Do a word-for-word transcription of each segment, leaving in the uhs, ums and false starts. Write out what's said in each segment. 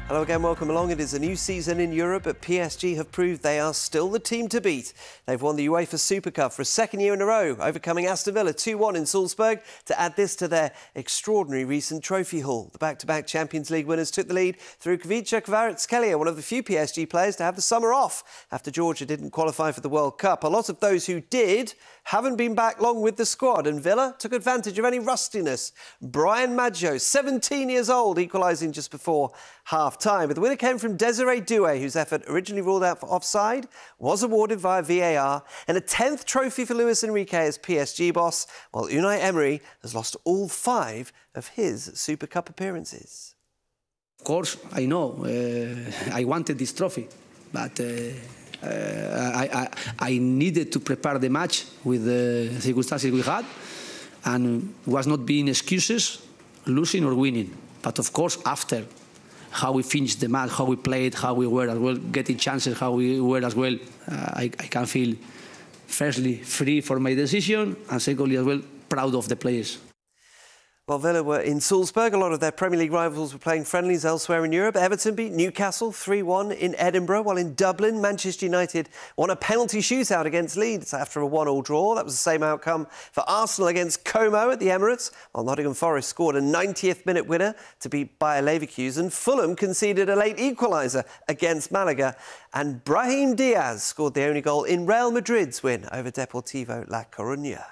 Hello again, welcome along. It is a new season in Europe, but P S G have proved they are still the team to beat. They've won the UEFA Super Cup for a second year in a row, overcoming Aston Villa two one in Salzburg to add this to their extraordinary recent trophy haul. The back-to-back Champions League winners took the lead through Kvicha Kvaratskhelia, one of the few P S G players to have the summer off after Georgia didn't qualify for the World Cup. A lot of those who did haven't been back long with the squad, and Villa took advantage of any rustiness. Brian Maggio, seventeen years old, equalising just before half-time. But the winner came from Desiree Doué, whose effort, originally ruled out for offside, was awarded via V A R, and a tenth trophy for Luis Enrique as P S G boss, while Unai Emery has lost all five of his Super Cup appearances. Of course, I know uh, I wanted this trophy, but uh, uh, I, I, I needed to prepare the match with the circumstances we had, and it was not being excuses, losing or winning. But of course, after how we finished the match, how we played, how we were as well, getting chances, how we were as well, uh, I, I can feel, firstly, free for my decision, and secondly, as well, proud of the players. While Villa were in Salzburg, a lot of their Premier League rivals were playing friendlies elsewhere in Europe. Everton beat Newcastle three one in Edinburgh, while in Dublin, Manchester United won a penalty shootout against Leeds after a one all draw. That was the same outcome for Arsenal against Como at the Emirates, while Nottingham Forest scored a ninetieth minute winner to beat Bayer Leverkusen. Fulham conceded a late equaliser against Malaga, and Brahim Diaz scored the only goal in Real Madrid's win over Deportivo La Coruña.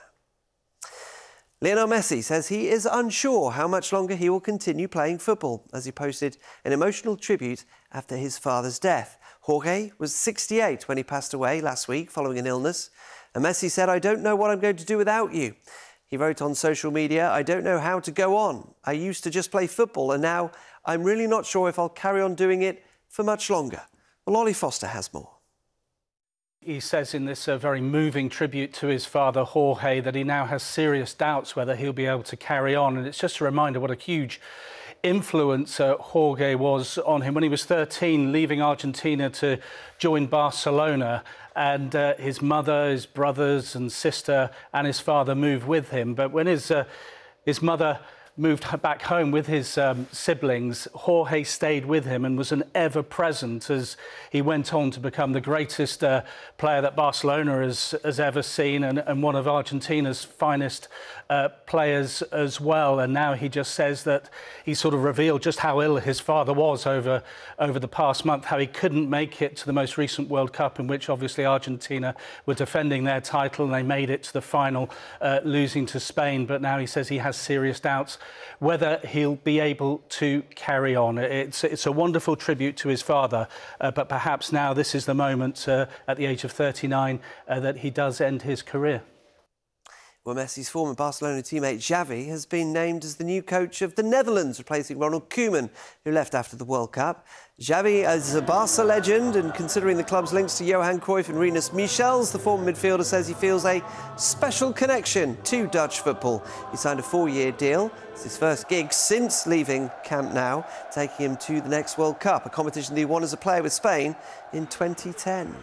Lionel Messi says he is unsure how much longer he will continue playing football, as he posted an emotional tribute after his father's death. Jorge was sixty-eight when he passed away last week following an illness. And Messi said, "I don't know what I'm going to do without you." He wrote on social media, "I don't know how to go on. I used to just play football, and now I'm really not sure if I'll carry on doing it for much longer." Well, Ollie Foster has more. He says in this uh, very moving tribute to his father, Jorge, that he now has serious doubts whether he'll be able to carry on. And it's just a reminder what a huge influence uh, Jorge was on him when he was thirteen, leaving Argentina to join Barcelona. And uh, his mother, his brothers and sister and his father moved with him. But when his, uh, his mother moved back home with his um, siblings, Jorge stayed with him and was an ever-present as he went on to become the greatest uh, player that Barcelona has, has ever seen, and, and one of Argentina's finest uh, players as well. And now he just says that he sort of revealed just how ill his father was over, over the past month, how he couldn't make it to the most recent World Cup, in which obviously Argentina were defending their title, and they made it to the final, uh, losing to Spain. But now he says he has serious doubts whether he'll be able to carry on. It's, it's a wonderful tribute to his father, uh, but perhaps now this is the moment uh, at the age of thirty-nine uh, that he does end his career. Well, Messi's former Barcelona teammate Xavi has been named as the new coach of the Netherlands, replacing Ronald Koeman, who left after the World Cup. Xavi is a Barca legend, and considering the club's links to Johan Cruyff and Rinus Michels, the former midfielder says he feels a special connection to Dutch football. He signed a four-year deal. It's his first gig since leaving Camp Nou, taking him to the next World Cup, a competition that he won as a player with Spain in twenty ten.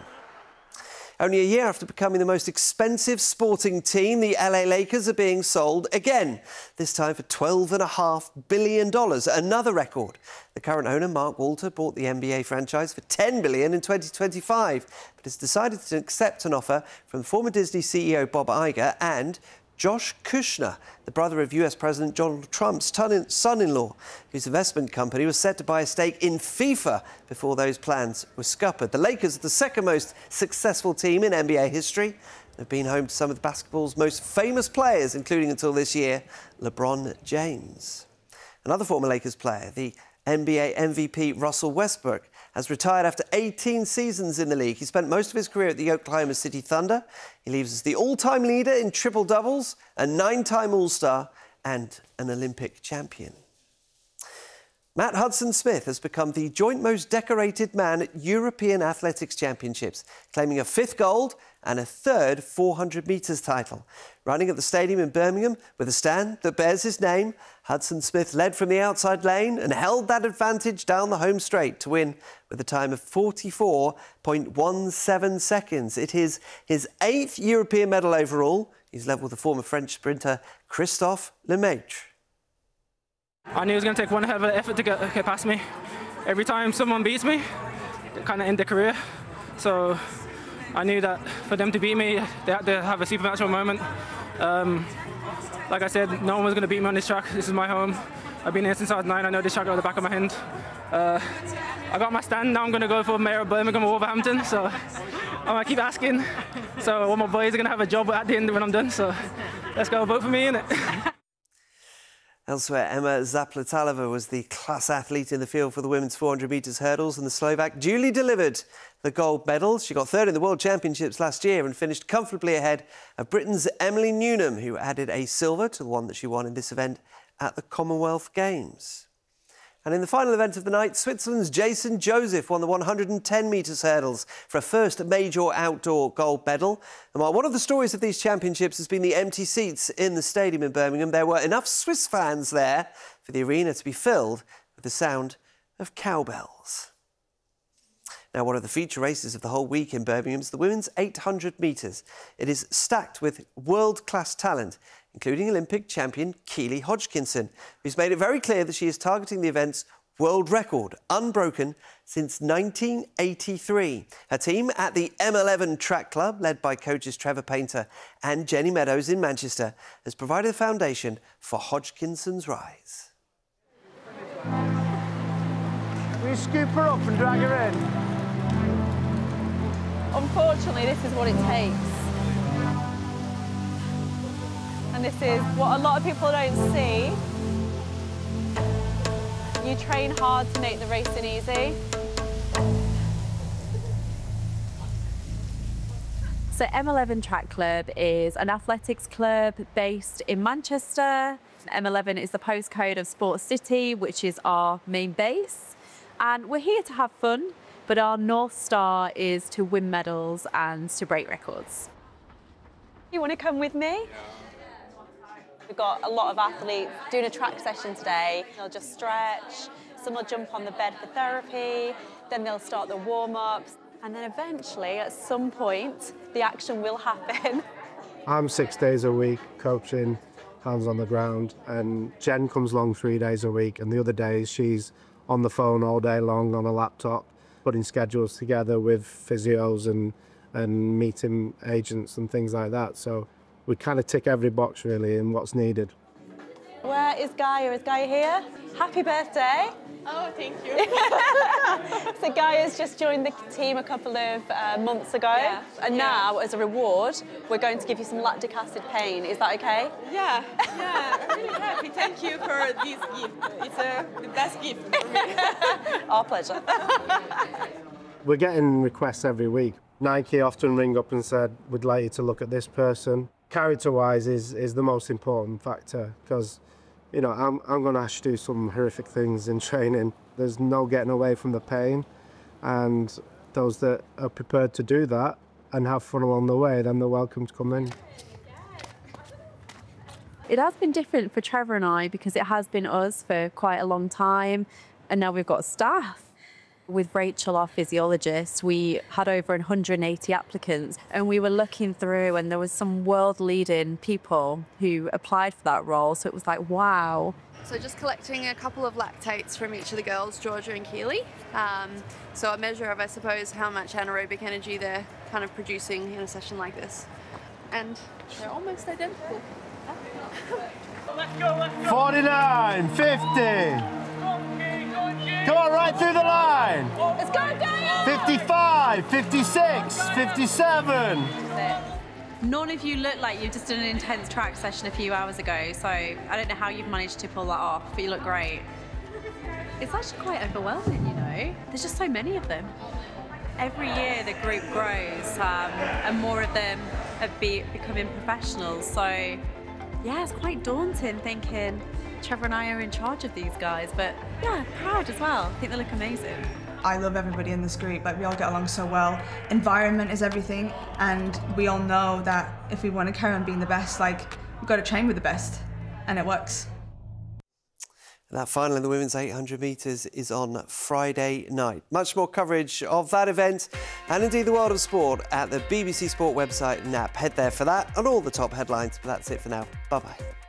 Only a year after becoming the most expensive sporting team, the L A Lakers are being sold again, this time for twelve point five billion dollars, another record. The current owner, Mark Walter, bought the N B A franchise for ten billion dollars in twenty twenty-five, but has decided to accept an offer from former Disney C E O Bob Iger and Josh Kushner, the brother of U S President Donald Trump's son-in-law, whose investment company was set to buy a stake in FIFA before those plans were scuppered. The Lakers are the second most successful team in N B A history. They've been home to some of the basketball's most famous players, including until this year, LeBron James. Another former Lakers player, the N B A M V P Russell Westbrook, has retired after eighteen seasons in the league. He spent most of his career at the Oklahoma City Thunder. He leaves as the all-time leader in triple-doubles, a nine-time All-Star and an Olympic champion. Matt Hudson-Smith has become the joint most decorated man at European Athletics Championships, claiming a fifth gold and a third four hundred metres title. Running at the stadium in Birmingham with a stand that bears his name, Hudson-Smith led from the outside lane and held that advantage down the home straight to win with a time of forty-four point one seven seconds. It is his eighth European medal overall. He's level with the former French sprinter Christophe Lemaitre. I knew it was going to take one hell of an effort to get, get past me. every time someone beats me, they kind of end their career. So I knew that for them to beat me, they had to have a supernatural moment. Um, like I said, no one was going to beat me on this track. This is my home. I've been here since I was nine. I know this track like the back of my hand. Uh, I got my stand. Now I'm going to go for Mayor of Birmingham or Wolverhampton. So I'm going to keep asking. So all my boys are going to have a job at the end when I'm done. So let's go, vote for me, innit? Elsewhere, Emma Zaplatalova was the class athlete in the field for the women's four hundred metres hurdles, and the Slovak duly delivered the gold medal. She got third in the World Championships last year and finished comfortably ahead of Britain's Emily Newnham, who added a silver to the one that she won in this event at the Commonwealth Games. And in the final event of the night, Switzerland's Jason Joseph won the one hundred ten metres hurdles for a first major outdoor gold medal. And while one of the stories of these championships has been the empty seats in the stadium in Birmingham, there were enough Swiss fans there for the arena to be filled with the sound of cowbells. Now, one of the feature races of the whole week in Birmingham is the women's eight hundred metres. It is stacked with world-class talent, including Olympic champion Keely Hodgkinson, who's made it very clear that she is targeting the event's world record, unbroken since nineteen eighty-three. Her team at the M eleven Track Club, led by coaches Trevor Painter and Jenny Meadows in Manchester, has provided the foundation for Hodgkinson's rise. Will you scoop her up and drag her in? Unfortunately, this is what it takes. And this is what a lot of people don't see. You train hard to make the racing easy. So M eleven Track Club is an athletics club based in Manchester. M eleven is the postcode of Sports City, which is our main base. And we're here to have fun, but our North Star is to win medals and to break records. You want to come with me? We've got a lot of athletes doing a track session today. They'll just stretch, some will jump on the bed for therapy, then they'll start the warm-ups, and then eventually, at some point, the action will happen. I'm six days a week coaching, hands on the ground, and Jen comes along three days a week, and the other days she's on the phone all day long on a laptop, putting schedules together with physios and, and meeting agents and things like that. So we kind of tick every box really in what's needed. Where is Gaia? Is Gaia here? Happy birthday. Oh, thank you. So Gaia's just joined the team a couple of uh, months ago. Yeah. And yeah. now, as a reward, we're going to give you some lactic acid pain. Is that okay? Yeah, yeah, I'm really happy. Thank you for this gift. It's uh, the best gift for me. Our pleasure. We're getting requests every week. Nike often ring up and said, we'd like you to look at this person. Character-wise is, is the most important factor because, you know, I'm, I'm going to have to do some horrific things in training. There's no getting away from the pain, and those that are prepared to do that and have fun along the way, then they're welcome to come in. It has been different for Trevor and I because it has been us for quite a long time, and now we've got staff. With Rachel, our physiologist, we had over one hundred eighty applicants, and we were looking through and there was some world-leading people who applied for that role, so it was like, wow. So just collecting a couple of lactates from each of the girls, Georgia and Keely. Um, so a measure of, I suppose, how much anaerobic energy they're kind of producing in a session like this. And they're almost identical. forty-nine, fifty. Come on, right through the line. Let's go, Gaia! fifty-five, fifty-six, fifty-seven. None of you look like you've just done an intense track session a few hours ago, so I don't know how you've managed to pull that off, but you look great. It's actually quite overwhelming, you know? There's just so many of them. Every year the group grows, um, and more of them are be becoming professionals, so yeah, it's quite daunting thinking Trevor and I are in charge of these guys, but yeah, proud as well. I think they look amazing. I love everybody in this group, like we all get along so well. Environment is everything, and we all know that if we want to carry on being the best, like we've got to train with the best, and it works. That final in the women's eight hundred metres is on Friday night. Much more coverage of that event and indeed the world of sport at the B B C Sport website and app. Head there for that and all the top headlines. But that's it for now. Bye-bye.